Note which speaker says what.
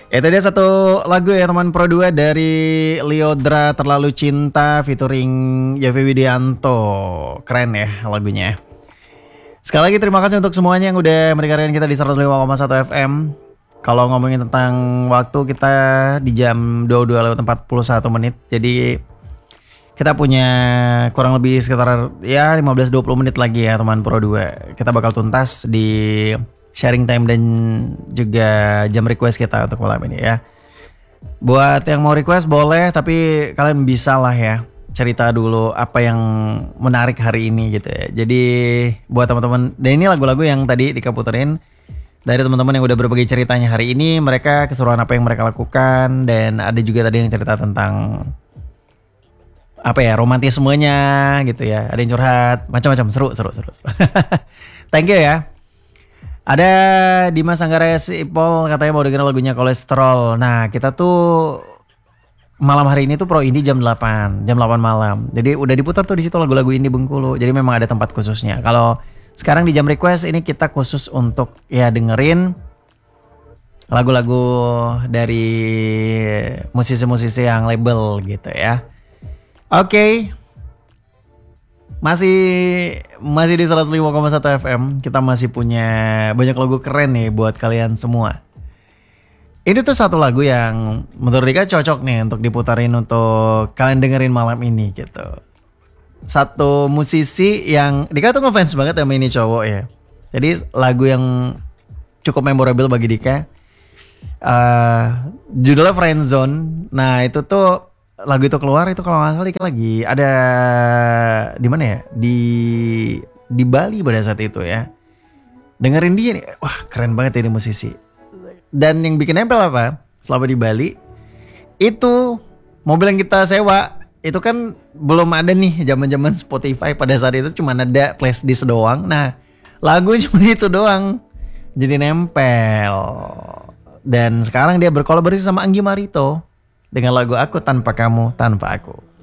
Speaker 1: Itu dia satu lagu ya teman Pro 2 dari Lyodra Terlalu Cinta featuring Yovie Widianto. Keren ya lagunya. Sekali lagi terima kasih untuk semuanya yang udah mendengarkan kita di 105,1 FM. Kalau ngomongin tentang waktu, kita di jam 22:41 menit. Jadi kita punya kurang lebih sekitar ya 15-20 menit lagi ya teman Pro 2. Kita bakal tuntas di sharing time dan juga jam request kita untuk malam ini ya. Buat yang mau request boleh, tapi kalian bisa lah ya cerita dulu apa yang menarik hari ini gitu ya. Jadi buat teman-teman, dan ini lagu-lagu yang tadi dikaputerin dari teman-teman yang udah berbagi ceritanya hari ini, mereka keseruan apa yang mereka lakukan, dan ada juga tadi yang cerita tentang apa ya, romantismenya gitu ya. Ada yang curhat, macam-macam, seru. Thank you ya. Ada Dimas Anggara Sipol katanya mau dengerin lagunya Kolesterol. Nah, kita tuh malam hari ini tuh Pro Indie jam 8 malam. Jadi udah diputar tuh di situ lagu-lagu indie Bengkulu. Jadi memang ada tempat khususnya. Kalau sekarang di jam request ini kita khusus untuk ya dengerin lagu-lagu dari musisi-musisi yang label gitu ya. Oke. Masih di 105,1 FM. Kita masih punya banyak lagu keren nih buat kalian semua. Ini tuh satu lagu yang menurut Dika cocok nih untuk diputarin untuk kalian dengerin malam ini gitu. Satu musisi yang Dika tuh ngefans banget sama ini cowok ya. Jadi lagu yang cukup memorable bagi Dika. Judulnya Friendzone. Nah itu tuh lagu itu keluar itu kalau nggak salah Dika lagi ada di mana ya, di Bali pada saat itu ya. Dengerin dia nih, wah keren banget ini musisi. Dan yang bikin nempel apa? Selama di Bali itu mobil yang kita sewa itu kan belum ada nih zaman-zaman Spotify, pada saat itu cuma ada flash disk doang. Nah lagu cuma itu doang, jadi nempel. Dan sekarang dia berkolaborasi sama Anggi Marito dengan lagu Aku Tanpa Kamu Tanpa Aku.